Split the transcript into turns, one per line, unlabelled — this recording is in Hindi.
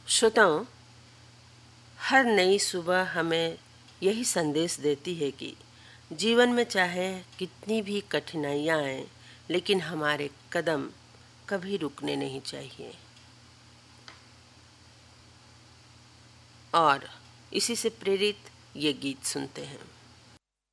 श्रोताओं, हर नई सुबह हमें यही संदेश देती है कि जीवन में चाहे कितनी भी कठिनाइयाँ आएं, लेकिन हमारे कदम कभी रुकने नहीं चाहिए। और इसी से प्रेरित ये गीत सुनते हैं।